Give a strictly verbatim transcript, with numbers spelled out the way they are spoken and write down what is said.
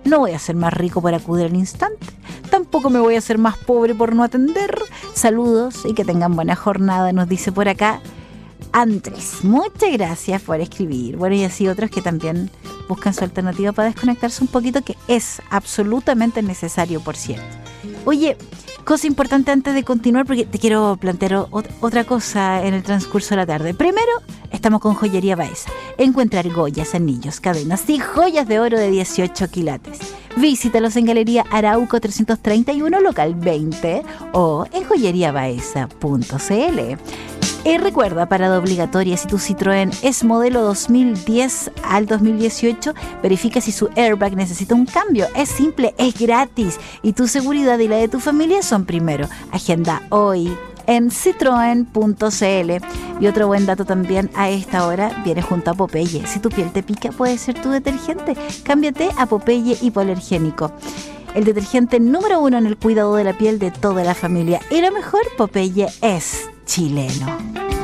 No voy a ser más rico por acudir al instante. Tampoco me voy a hacer más pobre por no atender. Saludos y que tengan buena jornada, nos dice por acá Andrés. Muchas gracias por escribir. Bueno, y así otros que también buscan su alternativa para desconectarse un poquito, que es absolutamente necesario, por cierto. Oye, cosa importante antes de continuar, porque te quiero plantear o- otra cosa en el transcurso de la tarde. Primero, estamos con Joyería Baeza. Encuentra argollas, anillos, cadenas y joyas de oro de dieciocho quilates. Visítalos en Galería Arauco trescientos treinta y uno, local veinte, o en joyería baeza punto c l. Y recuerda, parada obligatoria si tu Citroën es modelo dos mil diez al dos mil dieciocho, verifica si su airbag necesita un cambio. Es simple, es gratis y tu seguridad y la de tu familia son primero. Agenda hoy en citroen punto c l. Y otro buen dato también a esta hora viene junto a Popeye. Si tu piel te pica, puede ser tu detergente. Cámbiate a Popeye Hipoalergénico, el detergente número uno en el cuidado de la piel de toda la familia. Y lo mejor, Popeye es chileno.